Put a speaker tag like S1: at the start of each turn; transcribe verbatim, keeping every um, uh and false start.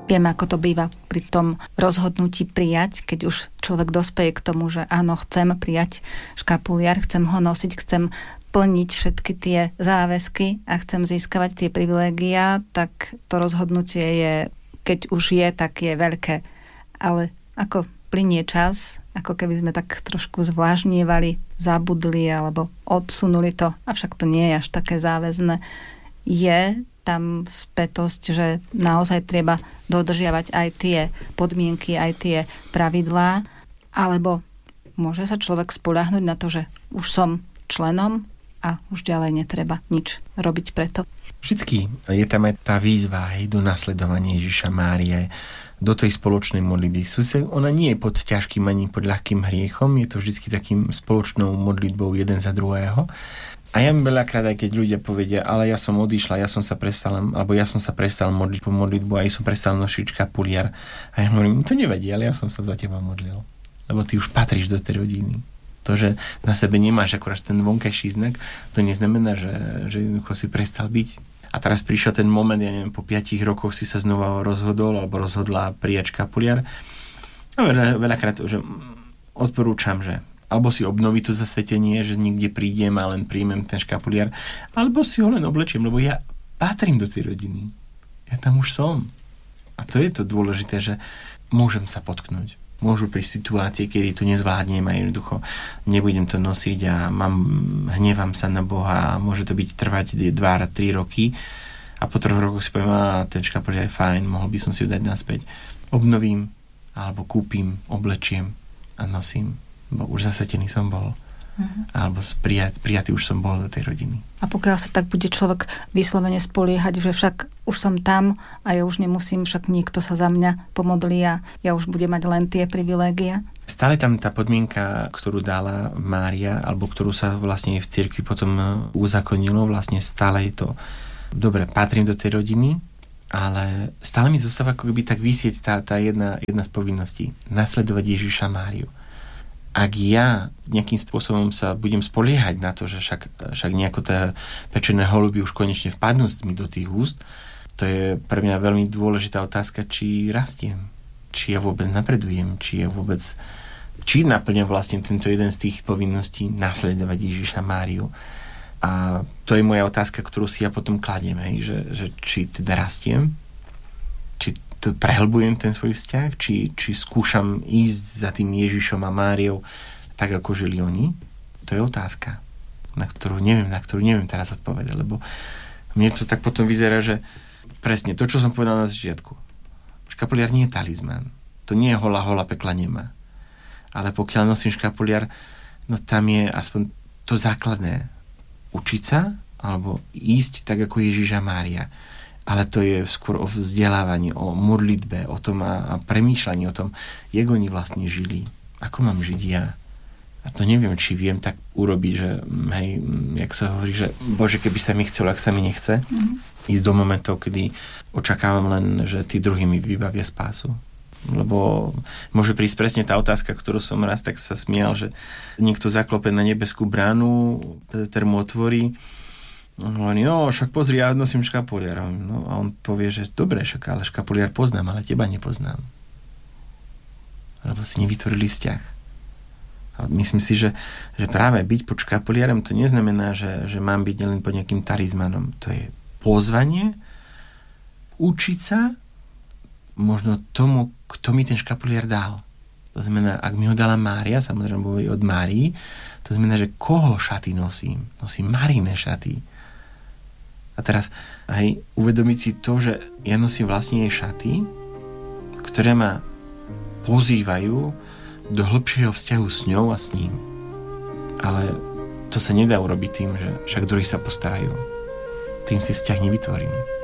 S1: Vieme, ako to býva pri tom rozhodnutí prijať, keď už človek dospeje k tomu, že áno, chcem prijať škapuliar, chcem ho nosiť, chcem plniť všetky tie záväzky a chcem získavať tie privilégia, tak to rozhodnutie je, keď už je, tak je veľké. Ale ako plynie čas, ako keby sme tak trošku zvlážnievali, zabudli alebo odsunuli to, avšak to nie je až také záväzné. Je tam spätosť, že naozaj treba dodržiavať aj tie podmienky, aj tie pravidlá, alebo môže sa človek spoľahnúť na to, že už som členom a už ďalej netreba nič robiť preto.
S2: Vždycky je tam aj tá výzva aj do nasledovania Ježiša Márie, do tej spoločnej modlitby. Ona nie je pod ťažkým ani pod ľahkým hriechom, je to vždycky takým spoločnou modlitbou jeden za druhého. A ja mi veľakrát, aj keď ľudia povedia, ale ja som odišla, ja som sa prestal, alebo ja som sa prestal modliť po modlitbu a ja som prestal nosiť škapuliar. A ja hovorím, to nevadí, ale ja som sa za teba modlil. Lebo ty už patríš do tej rodiny. To, že na sebe nemáš akorát ten vonkajší znak, to neznamená, že, že jednoducho si prestal byť. A teraz prišiel ten moment, ja neviem, po piatich rokoch si sa znova rozhodol alebo rozhodla prijať škapuliar. A veľa, veľakrát, že odporúčam, že alebo si obnoví to zasvetenie, že niekde prídem a len príjmem ten škapuliar, alebo si ho len oblečiem, lebo ja patrím do tej rodiny. Ja tam už som. A to je to dôležité, že môžem sa potknúť. Môžu pri situácii, kedy to nezvládnem a jednoducho nebudem to nosiť a mám, hnevam sa na Boha a môže to byť trvať dva tri roky a po troch rokoch si poviem, a ten škapuliar je fajn, mohol by som si ho dať naspäť. Obnovím, alebo kúpim, oblečiem a nosím, bo už zasvetený som bol. Uh-huh. Alebo prijat, prijatý už som bol do tej rodiny.
S1: A pokiaľ sa tak bude človek vyslovene spoliehať, že však už som tam a ja už nemusím, však niekto sa za mňa pomodlí a ja už budem mať len tie privilégia.
S2: Stále tam tá podmienka, ktorú dala Mária, alebo ktorú sa vlastne v cirkvi potom uzakonilo, vlastne stále je to dobre, patrím do tej rodiny, ale stále mi zostáva ako keby tak vysieť tá, tá jedna, jedna z povinností. Nasledovať Ježiša Máriu. Ak ja nejakým spôsobom sa budem spoliehať na to, že však, však nejako tie pečené holuby už konečne vpadnú mi do tých úst, to je pre mňa veľmi dôležitá otázka, či rastiem, či ja vôbec napredujem, či ja vôbec, či naplňam vlastne tento jeden z tých povinností nasledovať Ježiša Máriu. A to je moja otázka, ktorú si ja potom kladiem, hej, že, že či teda rastiem, či to prehlbujem ten svoj vzťah, či, či skúšam ísť za tým Ježišom a Máriou tak, ako žili oni. To je otázka, na ktorú neviem, na ktorú neviem teraz odpovedať, lebo mne to tak potom vyzerá, že presne to, čo som povedal na začiatku. Škapuliar nie je talizman. To nie je hola, hola, pekla nemá. Ale pokiaľ nosím škapuliar, no tam je aspoň to základné. Učiť sa, alebo ísť tak, ako Ježiš a Mária. Ale to je skôr o vzdelávaní, o modlitbe, o tom a, a premýšľaní o tom, jak oni vlastne žili. Ako mám žiť ja? A to neviem, či viem tak urobiť, že hej, jak sa hovorí, že Bože, keby sa mi chcelo, ak sa mi nechce. Mm-hmm. Ísť do momentov, kedy očakávam len, že tí druhí mi vybavia spásu. Lebo môže prísť presne tá otázka, ktorú som raz tak sa smial, že niekto zaklope na nebeskú bránu, Peter mu otvorí, hovorí, no však pozri, ja nosím škapuliar. No, a on povie, že dobre, však, ale škapuliar poznám, ale teba nepoznám. Lebo si nevytvorili vzťah. A myslím si, že, že práve byť pod škapuliarom to neznamená, že, že mám byť len pod nejakým talizmanom. To je pozvanie učiť sa možno tomu, kto mi ten škapuliar dal. To znamená, ak mi ho dala Mária, samozrejme bude od Márii, to znamená, že koho šaty nosím? Nosím Máriine šaty. A teraz aj uvedomiť si to, že ja nosím vlastne jej šaty, ktoré ma pozývajú do hĺbšieho vzťahu s ňou a s ním. Ale to sa nedá urobiť tým, že však druhí sa postarajú. Tým si vzťah nevytvorím.